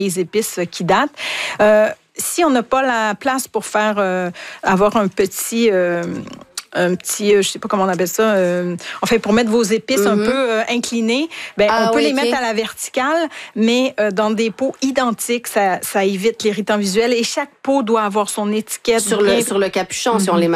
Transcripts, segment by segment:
les épices qui datent. Si on n'a pas la place pour avoir un petit, je sais pas comment on appelle ça, pour mettre vos épices un peu inclinées, on peut les mettre à la verticale, mais dans des pots identiques, ça évite l'irritant visuel. Et chaque pot doit avoir son étiquette. Sur le capuchon, si on les met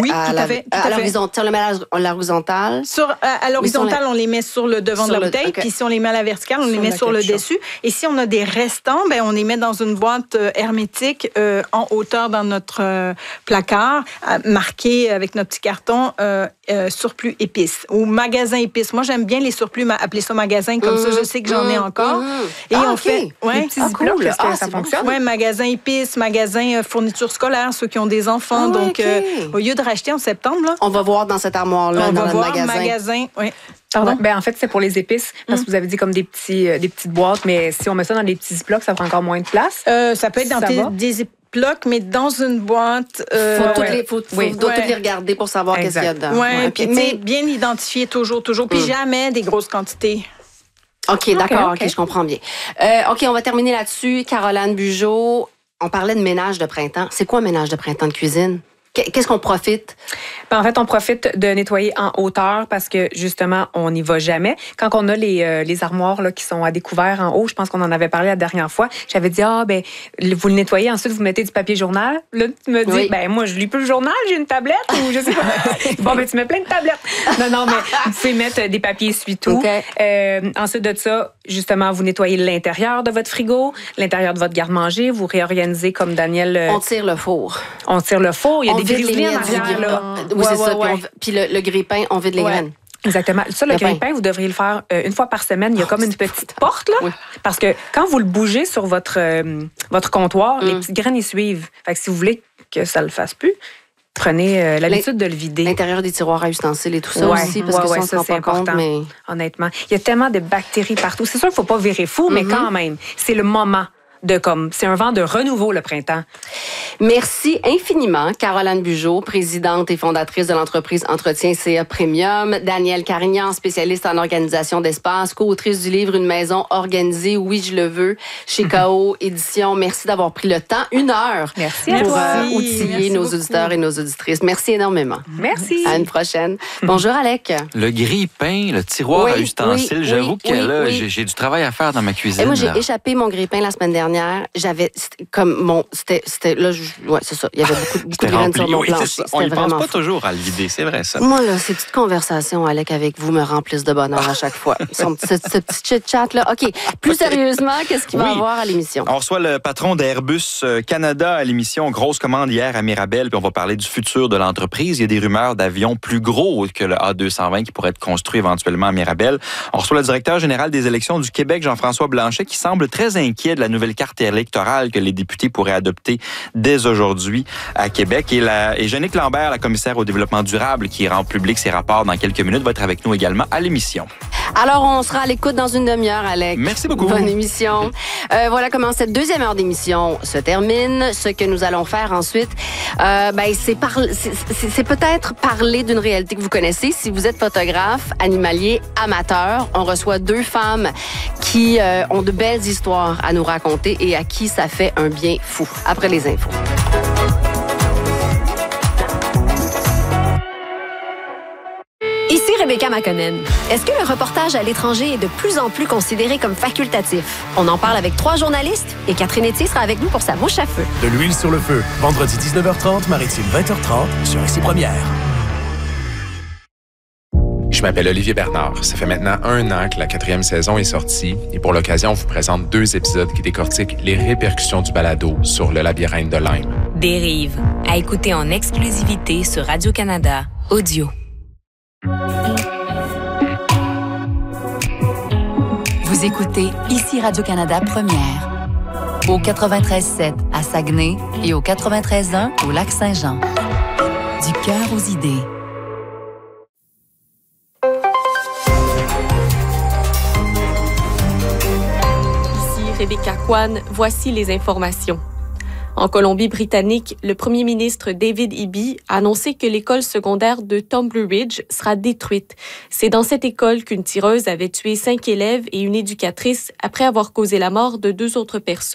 à l'horizontale. À l'horizontale, on les met sur le devant de la bouteille, puis si on les met à la verticale, on les met sur le dessus. Et si on a des restants, on les met dans une boîte hermétique en hauteur dans notre placard, marqué avec notre petit carton surplus épices ou magasin épices. Moi, j'aime bien les surplus, appeler ça magasin, comme ça, je sais que j'en ai encore. Et on fait des petits ziplocs, est-ce que ça fonctionne? Oui, magasin épices, magasin fourniture scolaire, ceux qui ont des enfants. Donc, au lieu de racheter en septembre, là, on va voir dans cette armoire-là, dans le magasin. Oui. Pardon? En fait, c'est pour les épices, parce que vous avez dit comme des petites boîtes, mais si on met ça dans des petits ziplocs, ça prend encore moins de place. Ça peut être dans des ziplocs, mais dans une boîte. Faut toutes les regarder pour savoir qu'est-ce qu'il y a dedans. Mais bien identifier toujours. Puis jamais des grosses quantités. OK, d'accord. OK, je comprends bien. OK, on va terminer là-dessus. Caroline Bugeaud, on parlait de ménage de printemps. C'est quoi un ménage de printemps de cuisine? Qu'est-ce qu'on profite? En fait, on profite de nettoyer en hauteur parce que, justement, on n'y va jamais. Quand on a les armoires là, qui sont à découvert en haut, je pense qu'on en avait parlé la dernière fois, j'avais dit, vous le nettoyez, ensuite, vous mettez du papier journal. Là, tu me dis, moi, je lis plus le journal, j'ai une tablette ou je sais pas. Tu mets plein de tablettes. Non, mais vous pouvez mettre des papiers essuie-tout. Ensuite de ça, justement, vous nettoyez l'intérieur de votre frigo, l'intérieur de votre garde-manger, vous réorganisez comme Daniel. On tire le four. Il y a des griselis en arrière, là. Oui, c'est ça. Puis le grille-pain, on vide les graines. Exactement. Ça, le grille-pain, vous devriez le faire une fois par semaine. Il y a comme une petite porte, là. Oui. Parce que quand vous le bougez sur votre comptoir, les petites graines y suivent. Fait que si vous voulez que ça le fasse plus, prenez l'habitude de le vider. L'intérieur des tiroirs à ustensiles et tout ça aussi, parce que ça, c'est important. Mais... Honnêtement, il y a tellement de bactéries partout. C'est sûr qu'il ne faut pas virer fou, mais quand même, c'est le moment. C'est un vent de renouveau, le printemps. Merci infiniment, Caroline Bugeaud, présidente et fondatrice de l'entreprise Entretien CA Premium. Danielle Carignan, spécialiste en organisation d'espace, co-autrice du livre Une maison organisée, oui, je le veux, chez KO Éditions. Merci d'avoir pris le temps, 1 heure, pour outiller nos auditeurs et nos auditrices. Merci énormément. Merci. À une prochaine. Bonjour, Alec. Le grille-pain, le tiroir à ustensiles, j'avoue que là, j'ai du travail à faire dans ma cuisine. Et moi, j'ai échappé mon grille-pain la semaine dernière. J'avais c'était là, c'est ça. Il y avait beaucoup de graines sur mon plancher. On y pense pas toujours à le vider, c'est vrai ça. Moi là, ces petites conversations, Alec, avec vous me remplissent de bonheur à chaque fois. Ce petit chit-chat là. OK, plus sérieusement, qu'est-ce qu'il va y avoir à l'émission? On reçoit le patron d'Airbus Canada à l'émission. Grosse commande hier à Mirabel, puis on va parler du futur de l'entreprise. Il y a des rumeurs d'avions plus gros que le A220 qui pourrait être construit éventuellement à Mirabel. On reçoit le directeur général des élections du Québec, Jean-François Blanchet, qui semble très inquiet de la nouvelle carte électorale que les députés pourraient adopter dès aujourd'hui à Québec. Et Jeannick Lambert, la commissaire au développement durable, qui rend public ses rapports dans quelques minutes, va être avec nous également à l'émission. Alors, on sera à l'écoute dans une demi-heure, Alex. Merci beaucoup. Bonne émission. Voilà comment cette deuxième heure d'émission se termine. Ce que nous allons faire ensuite, c'est peut-être parler d'une réalité que vous connaissez. Si vous êtes photographe, animalier, amateur, on reçoit 2 femmes qui ont de belles histoires à nous raconter et à qui ça fait un bien fou. Après les infos. Ici Rebecca McConnell. Est-ce que le reportage à l'étranger est de plus en plus considéré comme facultatif? On en parle avec 3 journalistes et Catherine Etier sera avec nous pour sa bouche à feu. De l'huile sur le feu. Vendredi 19h30, Maritime 20h30 sur ICI Première. Je m'appelle Olivier Bernard. Ça fait maintenant 1 an que la 4e saison est sortie et pour l'occasion, on vous présente 2 épisodes qui décortiquent les répercussions du balado sur le labyrinthe de Lyme. Dérive, à écouter en exclusivité sur Radio-Canada Audio. Vous écoutez ici Radio-Canada Première, au 93.7 à Saguenay et au 93.1 au Lac-Saint-Jean. Du cœur aux idées. Rebecca Kwan, voici les informations. En Colombie-Britannique, le premier ministre David Eby a annoncé que l'école secondaire de Tumbler Ridge sera détruite. C'est dans cette école qu'une tireuse avait tué 5 élèves et une éducatrice après avoir causé la mort de 2 autres personnes.